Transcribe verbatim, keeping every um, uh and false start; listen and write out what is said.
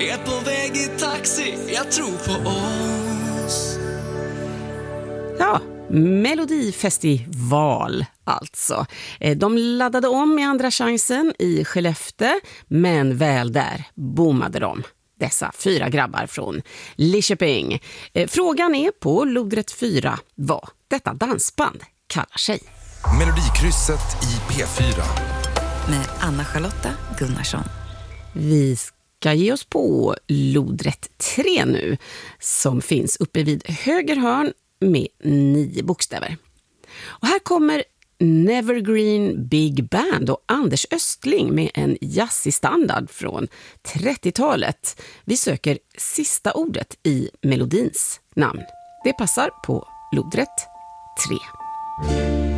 är på väg i taxi, jag tror på oss. Ja, Melodifestival alltså. De laddade om i andra chansen i Skellefteå, men väl där bommade de. Dessa fyra grabbar från Lidköping. Frågan är på lodrätt fyra vad detta dansband kallar sig. Melodikrysset i P fyra. Med Anna-Charlotta Gunnarsson. Vi ska ge oss på lodrätt tre nu, som finns uppe vid höger hörn med nio bokstäver. Och här kommer Nevergreen Big Band och Anders Östling med en jazzig standard från trettiotalet. Vi söker sista ordet i melodins namn. Det passar på lodrätt tre.